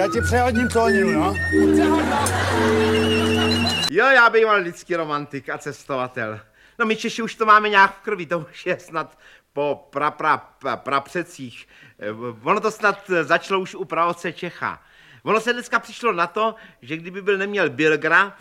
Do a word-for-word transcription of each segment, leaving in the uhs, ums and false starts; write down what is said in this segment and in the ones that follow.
Já ti přehodním tóninu, no. Jo, já býval vždycky romantik a cestovatel. No my Češi už to máme nějak v krvi, to už je snad po pra, pra, pra, prapředcích. Ono to snad začalo už u praotce Čecha. Ono se dneska přišlo na to, že kdyby byl neměl Bilgra,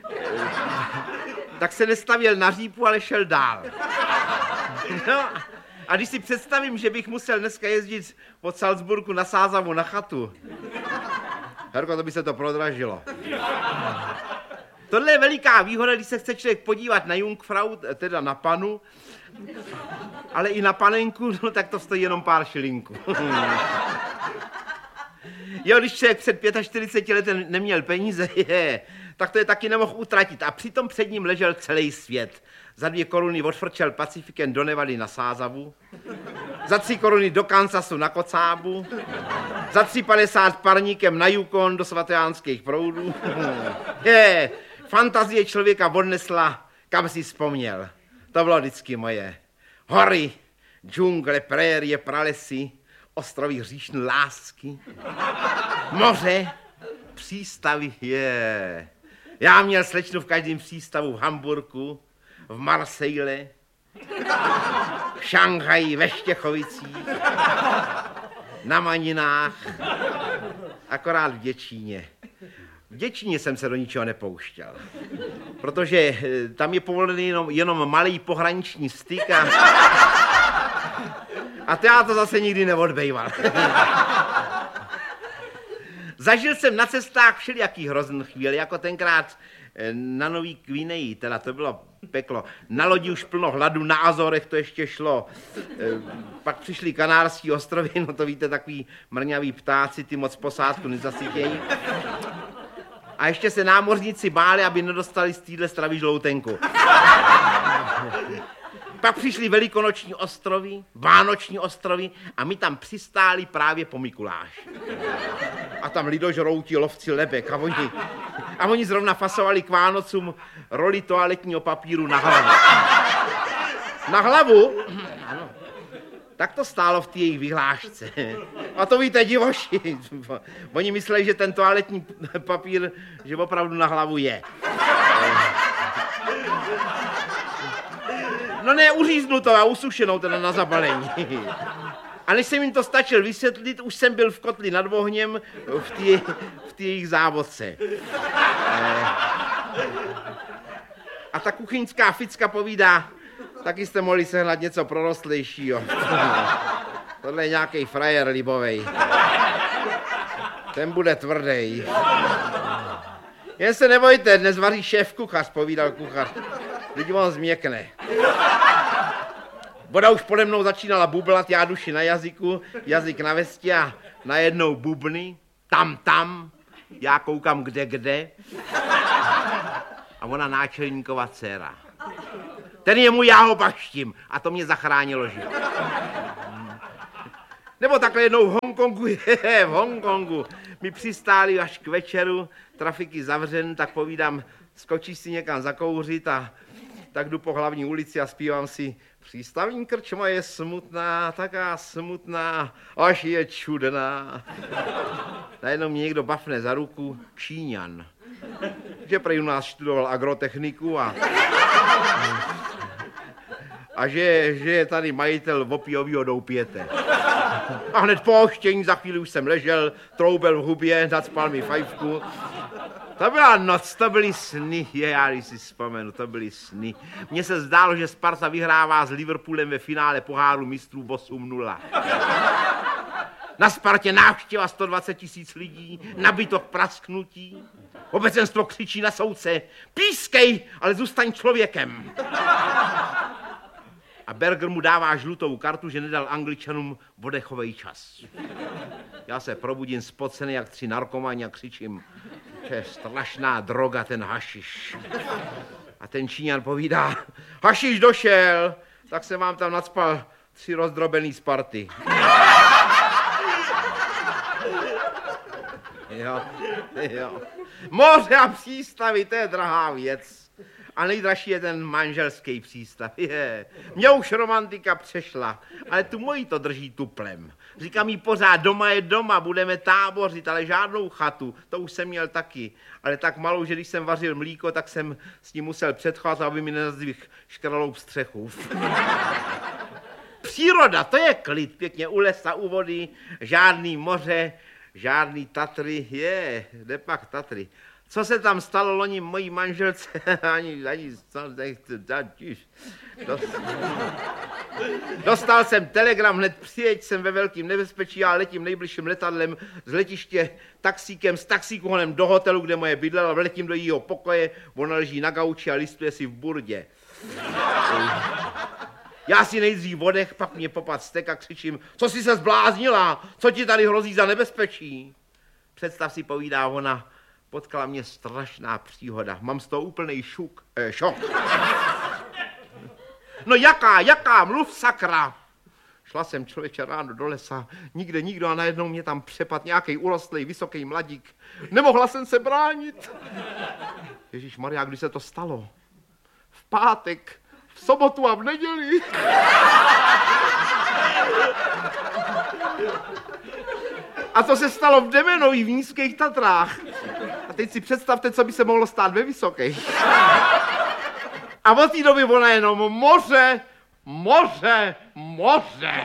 tak se nestavěl na řípu, ale šel dál. No, a když si představím, že bych musel dneska jezdit od Salzburgu na Sázavu na chatu, Herko, to by se to prodražilo. Tohle je veliká výhoda, když se chce člověk podívat na Jungfrau, teda na panu, ale i na panenku, no tak to stojí jenom pár šilinků. Jo, když člověk před čtyřiceti pěti lety neměl peníze, je, tak to je taky nemohl utratit. A přitom před ním ležel celý svět. Za dvě koruny odfrčel Pacifikem do Nevady na Sázavu, za tři koruny do Kansasu na Kocábu, za tři padesát parníkem na Yukon do svatojánských proudů. Je, fantazie člověka odnesla, kam si vzpomněl. To bylo vždycky moje. Hory, džungle, prérie, pralesy, ostrovy hříšné lásky, moře, přístavy, je. Já měl slečnu v každém přístavu v Hamburku, v Marseille, v Šanghaji, ve Štěchovicích, na Maninách, akorát v Děčíně. V Děčíně jsem se do ničeho nepouštěl, protože tam je povolený jenom, jenom malý pohraniční styk a, a to já to zase nikdy neodbejval. Zažil jsem na cestách všelijaký hrozný chvíli, jako tenkrát na Nový Kvineji, teda to bylo peklo. Na lodi už plno hladu, na Azorech to ještě šlo. Pak přišli Kanárský ostrovy, no to víte, takový mrňavý ptáci, ty moc posádku nezasytějí. A ještě se námořníci báli, aby nedostali z téhle stravy žloutenku. Pak přišli velikonoční ostrovy, vánoční ostrovy a my tam přistáli právě po Mikuláši. A tam lidožrouti lovci lebek a oni, a oni zrovna fasovali k Vánocům roli toaletního papíru na hlavu. Na hlavu? Ano. Tak to stálo v té jejich vyhlášce. A to víte, divoši. Oni mysleli, že ten toaletní papír, že opravdu na hlavu je. No ne, uříznutou a usušenou teda na zabalení. A než jsem jim to stačil vysvětlit, už jsem byl v kotli nad ohněm v té v jejich závodce. A ta kuchyňská ficka povídá, taky jste mohli sehnat něco prorostlejšího. Tohle je nějaký frajer libovej. Ten bude tvrdý. Jen se nebojte, dnes vaří šéf kuchař, povídal kuchař. Lidi on změkne. Voda už pode mnou začínala bublat, já duši na jazyku, jazyk na vesti a najednou bubny, tam, tam, já koukám kde, kde. A ona náčelníkova dcera. Ten je můj, já ho baštím. A to mě zachránilo život. Nebo takhle jednou v Hongkongu, je, v Hongkongu, mi přistáli až k večeru, trafiky zavřen, tak povídám, skočíš si někam zakouřit a tak jdu po hlavní ulici a zpívám si přístavní krčma je smutná, taká smutná, až je čudná. Najednou mě někdo bafne za ruku, Číňan, že prej u nás študoval agrotechniku a, a že, že je tady majitel opiovýho doupěte. A hned po oštění za chvíli už jsem ležel, troubel v hubě, nacpal mi fajfku. To byla noc, to byly sny, je, já když si vzpomenu, to byly sny. Mně se zdálo, že Sparta vyhrává s Liverpoolem ve finále poháru mistrů osm nula. Na Spartě návštěva sto dvacet tisíc lidí, nabytok prasknutí. Obecenstvo křičí na soudce, pískej, ale zůstaň člověkem. A Berger mu dává žlutou kartu, že nedal Angličanům odechovej čas. Já se probudím spocený jak tři narkomani a křičím, to je strašná droga, ten hašiš. A ten Číňan povídá, hašiš došel, tak jsem vám tam nacpal tři rozdrobený Sparty. Jo, jo. Moře a přístavy, to je drahá věc. A nejdražší je ten manželský přístav. Je. Mě už romantika přešla, ale tu moji to drží tuplem. Říkám jí pořád, doma je doma, budeme tábořit, ale žádnou chatu. To už jsem měl taky. Ale tak malou, že když jsem vařil mlíko, tak jsem s ním musel předcházet, aby mi nenazdvihl škralou střechu. Příroda, to je klid, pěkně u lesa, u vody, žádný moře, žádný Tatry, je, jde pak Tatry. Co se tam stalo loni mojí manželce, ani, ani, dostal jsem telegram, hned přijeď, jsem ve velkém nebezpečí, já letím nejbližším letadlem z letiště taxíkem, s taxíkonem do hotelu, kde moje bydlela, vletím do jejího pokoje, ona leží na gauči a listuje si v burdě. Já si nejdřív vodech, pak mě popad stek a křičím, co jsi se zbláznila, co ti tady hrozí za nebezpečí? Představ si, povídá ona, potkala mě strašná příhoda, mám z toho úplnej šuk, eh, šok. No jaká, jaká, mluv sakra. Šla jsem člověče ráno do lesa, nikde nikdo a najednou mě tam přepad nějaký urostlej, vysoký mladík. Nemohla jsem se bránit. Ježíšmarja, kdy se to stalo? V pátek. V sobotu a v neděli. A to se stalo v Demenovi v Nízkých Tatrách. A teď si představte, co by se mohlo stát ve Vysokých. A od té doby ona jenom moře, moře, moře.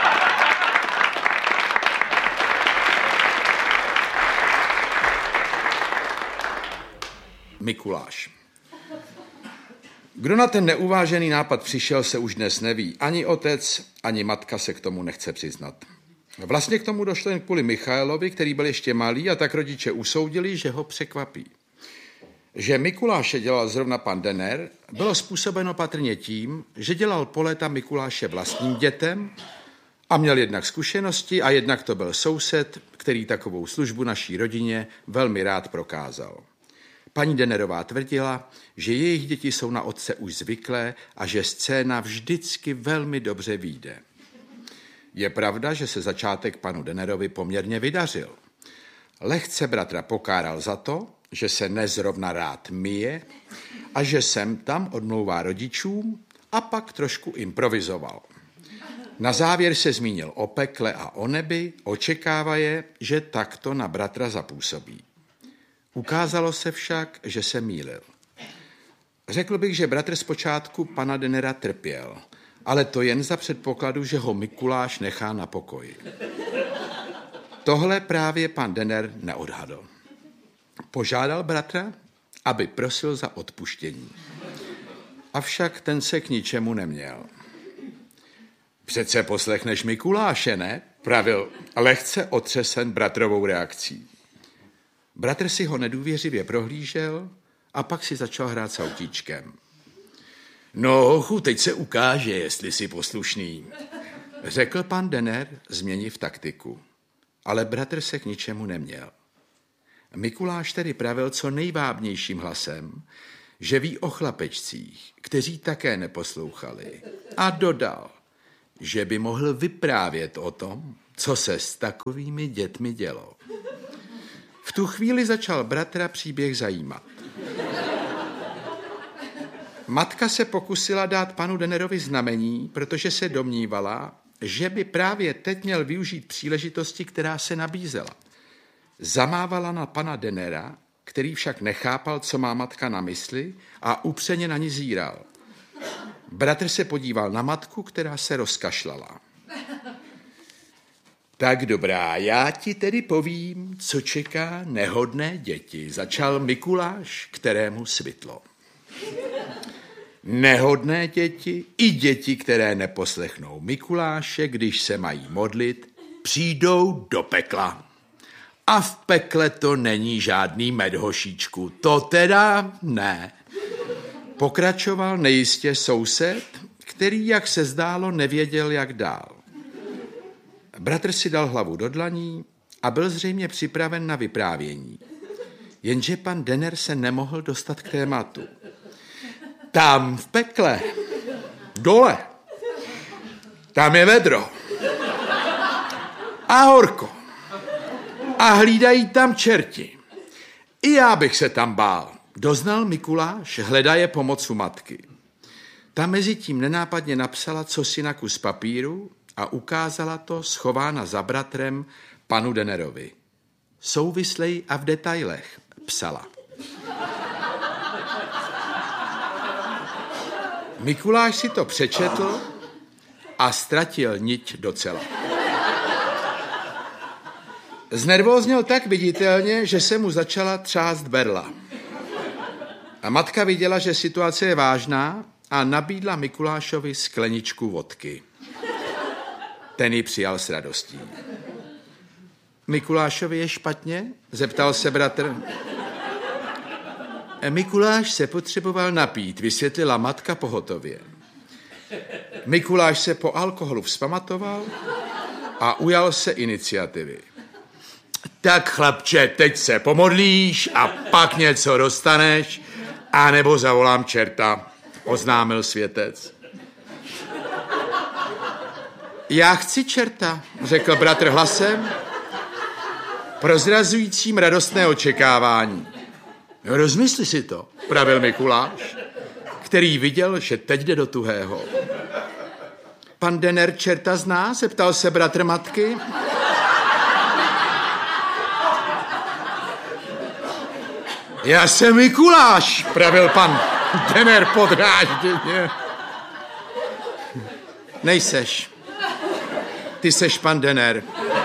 Mikuláš. Kdo na ten neuvážený nápad přišel, se už dnes neví. Ani otec, ani matka se k tomu nechce přiznat. Vlastně k tomu došlo jen kvůli Michailovi, který byl ještě malý, a tak rodiče usoudili, že ho překvapí. Že Mikuláše dělal zrovna pan Denner, bylo způsobeno patrně tím, že dělal po léta Mikuláše vlastním dětem a měl jednak zkušenosti a jednak to byl soused, který takovou službu naší rodině velmi rád prokázal. Paní Dennerová tvrdila, že jejich děti jsou na otce už zvyklé a že scéna vždycky velmi dobře vyjde. Je pravda, že se začátek panu Dennerovi poměrně vydařil. Lehce bratra pokáral za to, že se nezrovna rád myje a že sem tam odmlouvá rodičům a pak trošku improvizoval. Na závěr se zmínil o pekle a o nebi, očekávaje, že takto na bratra zapůsobí. Ukázalo se však, že se mýlil. Řekl bych, že bratr zpočátku pana Dennera trpěl, ale to jen za předpokladu, že ho Mikuláš nechá na pokoji. Tohle právě pan Denner neodhadl. Požádal bratra, aby prosil za odpuštění. Avšak ten se k ničemu neměl. Přece poslechneš Mikuláše, ne? Pravil lehce otřesen bratrovou reakcí. Bratr si ho nedůvěřivě prohlížel a pak si začal hrát s autíčkem. No, hochu, teď se ukáže, jestli jsi poslušný, řekl pan Denner, změniv taktiku. Ale bratr se k ničemu neměl. Mikuláš tedy pravil co nejvábnějším hlasem, že ví o chlapečcích, kteří také neposlouchali, a dodal, že by mohl vyprávět o tom, co se s takovými dětmi dělo. V tu chvíli začal bratra příběh zajímat. Matka se pokusila dát panu Dennerovi znamení, protože se domnívala, že by právě teď měl využít příležitosti, která se nabízela. Zamávala na pana Dennera, který však nechápal, co má matka na mysli, a upřeně na ní zíral. Bratr se podíval na matku, která se rozkašlala. Tak dobrá, já ti tedy povím, co čeká nehodné děti, začal Mikuláš, kterému svitlo. Nehodné děti i děti, které neposlechnou Mikuláše, když se mají modlit, přijdou do pekla. A v pekle to není žádný medhošíčku, to teda ne. Pokračoval nejistě soused, který, jak se zdálo, nevěděl, jak dál. Bratr si dal hlavu do dlaní a byl zřejmě připraven na vyprávění. Jenže pan Denner se nemohl dostat k tématu. Tam v pekle, dole, tam je vedro a horko a hlídají tam čerti. I já bych se tam bál, Doznal Mikuláš, hledaje pomoc u matky. Ta mezi tím nenápadně napsala cosi na kus papíru a ukázala to schována za bratrem panu Dennerovi. Souvislej a v detailech, psala. Mikuláš si to přečetl a ztratil niť docela. Znervózněl tak viditelně, že se mu začala třást berla. A matka viděla, že situace je vážná a nabídla Mikulášovi skleničku vodky. Ten ji přijal s radostí. Mikulášovi je špatně? Zeptal se bratr. Mikuláš se potřeboval napít, vysvětlila matka pohotově. Mikuláš se po alkoholu vzpamatoval a ujal se iniciativy. Tak chlapče, teď se pomodlíš a pak něco dostaneš, anebo zavolám čerta, oznámil světec. Já chci čerta, řekl bratr hlasem, prozrazujícím radostné očekávání. Rozmysli si to, pravil Mikuláš, který viděl, že teď jde do tuhého. Pan Denner čerta zná, zeptal se bratr matky. Já jsem Mikuláš, pravil pan Denner podrážděně. Nejseš. Ty seš pan Denner,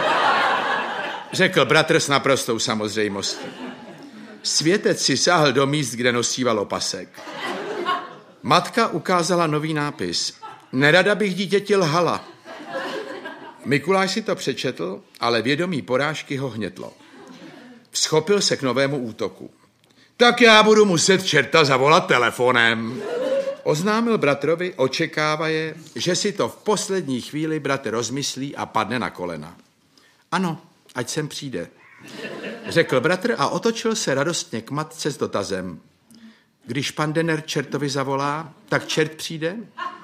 řekl bratr s naprostou samozřejmostí. Světec si sáhl do míst, kde nosíval opasek. Matka ukázala nový nápis. Nerada bych dítěti lhala. Mikuláš si to přečetl, ale vědomí porážky ho hnětlo. Vzchopil se k novému útoku. Tak já budu muset čerta zavolat telefonem. Oznámil bratrovi, očekávaje, že si to v poslední chvíli bratr rozmyslí a padne na kolena. Ano, ať sem přijde, řekl bratr a otočil se radostně k matce s dotazem. Když pan Denner čertovi zavolá, tak čert přijde?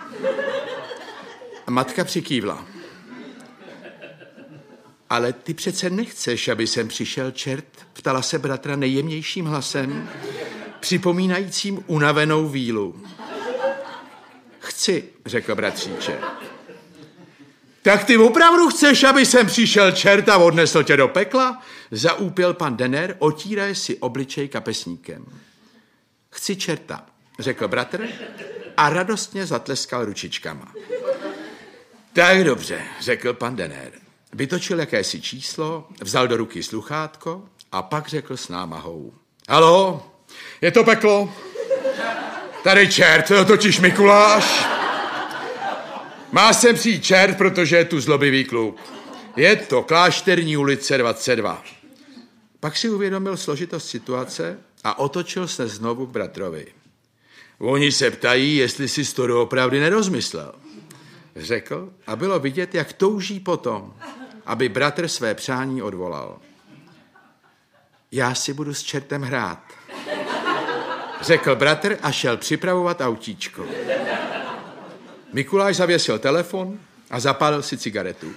A matka přikývla. Ale ty přece nechceš, aby sem přišel čert, ptala se bratra nejjemnějším hlasem, připomínajícím unavenou vílu. Chci, řekl bratříček. Tak ty opravdu chceš, aby sem přišel čert a odnesl tě do pekla? Zaúpěl pan Denner, otíraje si obličej kapesníkem. Chci čerta, řekl bratr a radostně zatleskal ručičkama. Tak dobře, řekl pan Denner. Vytočil jakési číslo, vzal do ruky sluchátko a pak řekl s námahou. Haló, je to peklo? Tady čert, totiž Mikuláš. Má sem přijít čert, protože je tu zlobivý kluk. Je to Klášterní ulice dvacet dva. Pak si uvědomil složitost situace a otočil se znovu k bratrovi. Oni se ptají, jestli si to doopravdy nerozmyslel. Řekl a bylo vidět, jak touží potom, aby bratr své přání odvolal. Já si budu s čertem hrát, řekl bratr a šel připravovat autíčko. Mikuláš zavěsil telefon a zapálil si cigaretu.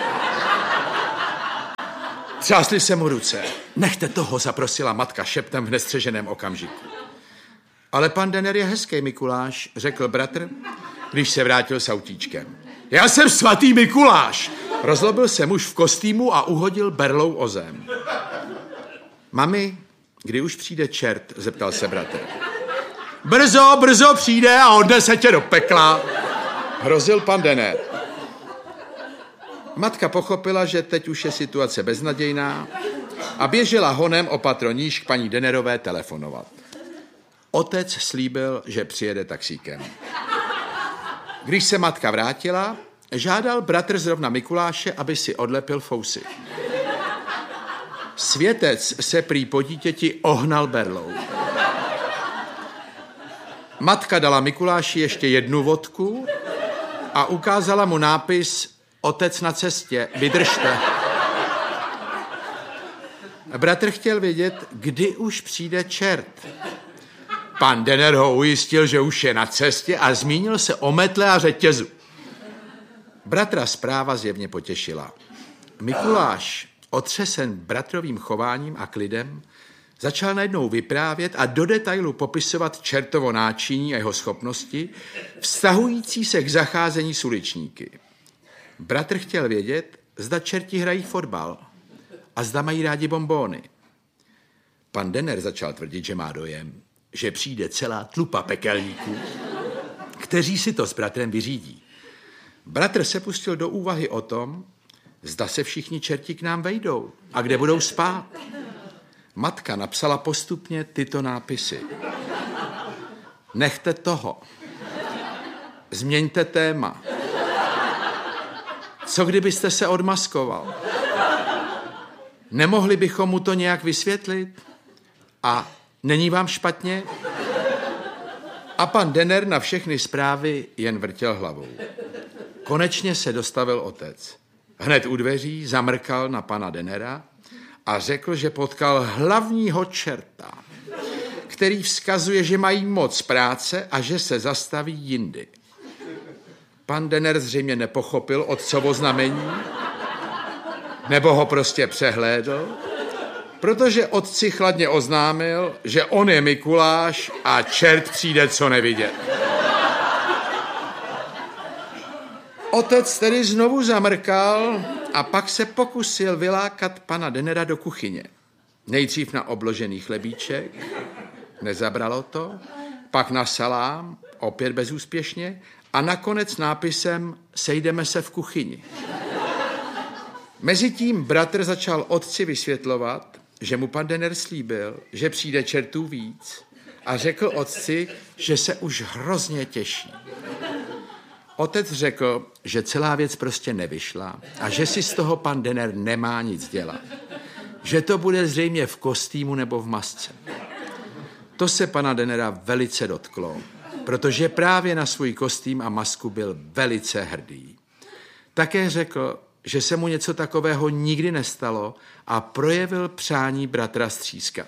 Třásly se mu ruce. Nechte toho, zaprosila matka šeptem v nestřeženém okamžiku. Ale pan Denner je hezký, Mikuláš, řekl bratr, když se vrátil s autíčkem. Já jsem svatý Mikuláš, rozlobil se muž v kostýmu a uhodil berlou o zem. Mami, kdy už přijde čert, zeptal se bratr. Brzo, brzo přijde a odnese tě do pekla, hrozil pan Denner. Matka pochopila, že teď už je situace beznadějná a běžela honem o patro níž k paní Dennerové telefonovat. Otec slíbil, že přijede taxíkem. Když se matka vrátila, žádal bratr zrovna Mikuláše, aby si odlepil fousy. Světec se prý po dítěti ohnal berlou. Matka dala Mikuláši ještě jednu vodku a ukázala mu nápis Otec na cestě, vydržte. Bratr chtěl vědět, kdy už přijde čert. Pan Denner ho ujistil, že už je na cestě a zmínil se o metle a řetězu. Bratra zpráva zjevně potěšila. Mikuláš, otřesen bratrovým chováním a klidem, začal najednou vyprávět a do detailu popisovat čertovo náčiní a jeho schopnosti, vztahující se k zacházení s uličníky. Bratr chtěl vědět, zda čerti hrají fotbal a zda mají rádi bonbóny. Pan Denner začal tvrdit, že má dojem, že přijde celá tlupa pekelníků, kteří si to s bratrem vyřídí. Bratr se pustil do úvahy o tom, zda se všichni čerti k nám vejdou a kde budou spát. Matka napsala postupně tyto nápisy. Nechte toho. Změňte téma. Co kdybyste se odmaskoval? Nemohli bychom mu to nějak vysvětlit? A není vám špatně? A pan Denner na všechny zprávy jen vrtěl hlavou. Konečně se dostavil otec. Hned u dveří zamrkal na pana Dennera a řekl, že potkal hlavního čerta, který vzkazuje, že mají moc práce a že se zastaví jindy. Pan Denner zřejmě nepochopil otcovo znamení, nebo ho prostě přehlédl, protože otci chladně oznámil, že on je Mikuláš a čert přijde co nevidět. Otec tedy znovu zamrkal a pak se pokusil vylákat pana Dennera do kuchyně. Nejdřív na obložený chlebíček, nezabralo to, pak na salám, opět bezúspěšně, a nakonec nápisem sejdeme se v kuchyni. Mezitím bratr začal otci vysvětlovat, že mu pan Denner slíbil, že přijde čertů víc, a řekl otci, že se už hrozně těší. Otec řekl, že celá věc prostě nevyšla a že si z toho pan Denner nemá nic dělat. Že to bude zřejmě v kostýmu nebo v masce. To se pana Dennera velice dotklo, protože právě na svůj kostým a masku byl velice hrdý. Také řekl, že se mu něco takového nikdy nestalo a projevil přání bratra střískat.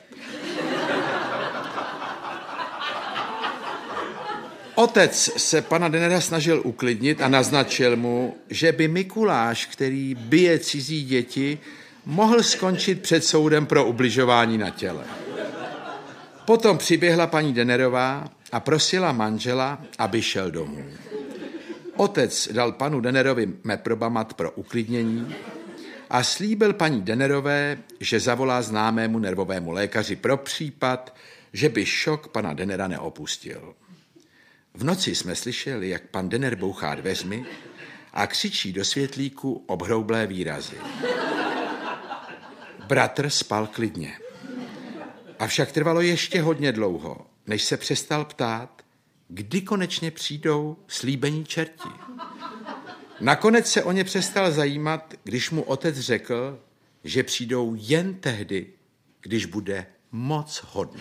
Otec se pana Dennera snažil uklidnit a naznačil mu, že by Mikuláš, který bije cizí děti, mohl skončit před soudem pro ubližování na těle. Potom přiběhla paní Dennerová a prosila manžela, aby šel domů. Otec dal panu Dennerovi meprobamat pro uklidnění a slíbil paní Dennerové, že zavolá známému nervovému lékaři pro případ, že by šok pana Dennera neopustil. V noci jsme slyšeli, jak pan Denner bouchá dveřmi a křičí do světlíku obhroublé výrazy. Bratr spal klidně. Avšak trvalo ještě hodně dlouho, než se přestal ptát, kdy konečně přijdou slíbení čerti. Nakonec se o ně přestal zajímat, když mu otec řekl, že přijdou jen tehdy, když bude moc hodný.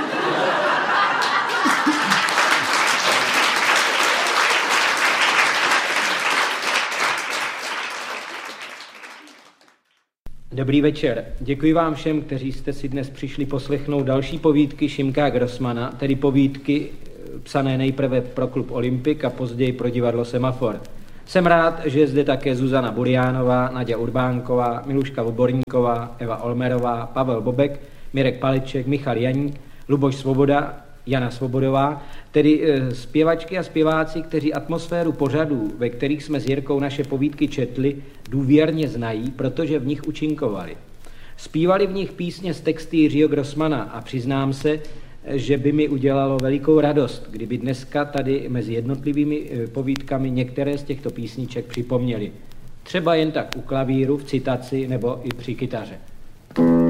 Dobrý večer. Děkuji vám všem, kteří jste si dnes přišli poslechnout další povídky Šimka Grossmana, tedy povídky psané nejprve pro klub Olympik a později pro divadlo Semafor. Jsem rád, že je zde také Zuzana Buriánová, Naďa Urbánková, Miluška Voborníková, Eva Olmerová, Pavel Bobek, Mirek Paleček, Michal Janík, Luboš Svoboda, Jana Svobodová, tedy e, zpěvačky a zpěváci, kteří atmosféru pořadů, ve kterých jsme s Jirkou naše povídky četli, důvěrně znají, protože v nich účinkovali. Zpívali v nich písně z texty Jiřího Grossmana a přiznám se, že by mi udělalo velikou radost, kdyby dneska tady mezi jednotlivými povídkami některé z těchto písniček připomněli. Třeba jen tak u klavíru, v citaci nebo i při kytaře.